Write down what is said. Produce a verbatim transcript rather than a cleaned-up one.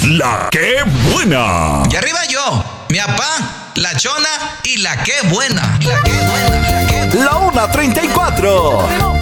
La que buena. Y arriba yo, mi papá, la chona y la que buena. La que buena, la que buena. La una treinta y cuatro.